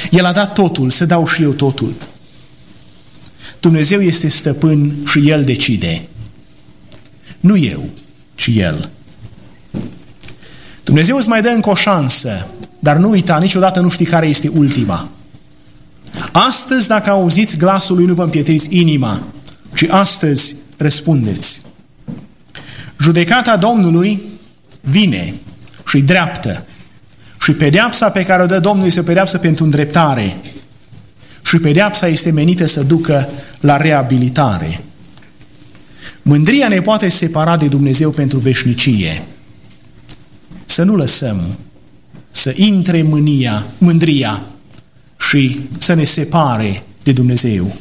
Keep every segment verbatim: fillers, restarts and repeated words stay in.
El a dat totul, să dau și eu totul. Dumnezeu este stăpân și El decide. Nu eu, ci El. Dumnezeu îți mai dă încă o șansă, dar nu uita, niciodată nu știi care este ultima. Astăzi, dacă auziți glasul Lui, nu vă împietriți inima, ci astăzi răspundeți. Judecata Domnului vine și dreaptă. Și pedeapsa pe care o dă Domnul este o pedeapsă pentru îndreptare. Și pedeapsa este menită să ducă la reabilitare. Mândria ne poate separa de Dumnezeu pentru veșnicie. Să nu lăsăm să intre mânia, mândria și să ne separe de Dumnezeu.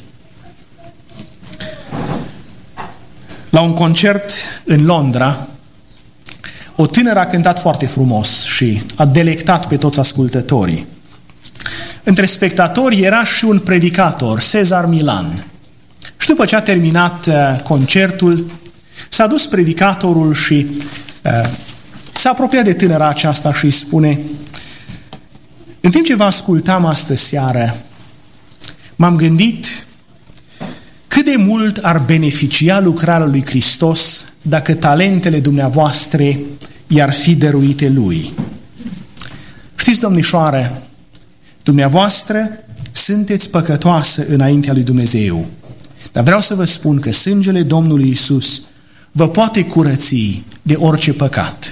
La un concert în Londra, o tânără a cântat foarte frumos și a delectat pe toți ascultătorii. Între spectatori era și un predicator, Cezar Milan. Și după ce a terminat uh, concertul, s-a dus predicatorul și uh, s-a apropiat de tânăra aceasta și îi spune: în timp ce vă ascultam astă seară, m-am gândit cât de mult ar beneficia lucrarea lui Hristos dacă talentele dumneavoastră i-ar fi dăruite Lui. Știți, domnișoară, dumneavoastră sunteți păcătoasă înaintea lui Dumnezeu, dar vreau să vă spun că sângele Domnului Iisus vă poate curăți de orice păcat.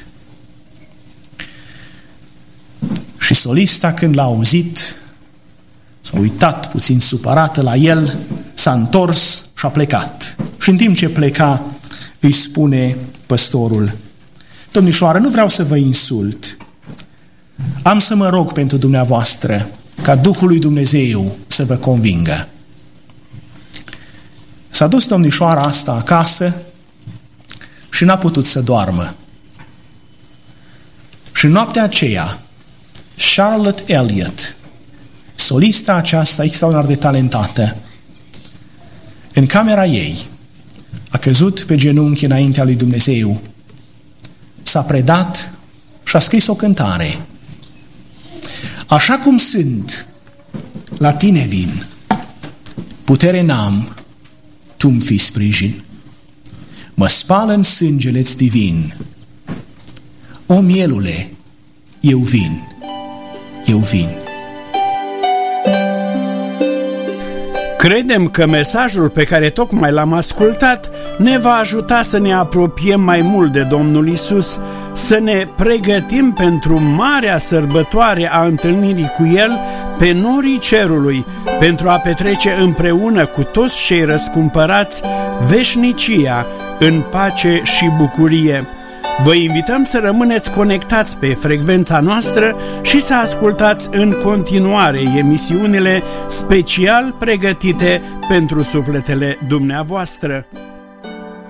Și solista, când l-a auzit, s-a uitat puțin supărată la el, s-a întors și a plecat. Și în timp ce pleca, îi spune păstorul: domnișoară, nu vreau să vă insult. Am să mă rog pentru dumneavoastră ca Duhul lui Dumnezeu să vă convingă. S-a dus domnișoara asta acasă și n-a putut să doarmă. Și noaptea aceea, Charlotte Elliott, solista aceasta extraordinar de talentată, în camera ei a căzut pe genunchi înaintea lui Dumnezeu, s-a predat și a scris o cântare. Așa cum sunt, la tine vin, putere n-am, tu-mi fii sprijin, mă spală în sângele-ți divin, o mielule, eu vin, eu vin. Credem că mesajul pe care tocmai l-am ascultat ne va ajuta să ne apropiem mai mult de Domnul Isus, să ne pregătim pentru marea sărbătoare a întâlnirii cu El pe norii cerului, pentru a petrece împreună cu toți cei răscumpărați veșnicia în pace și bucurie. Vă invităm să rămâneți conectați pe frecvența noastră și să ascultați în continuare emisiunile special pregătite pentru sufletele dumneavoastră.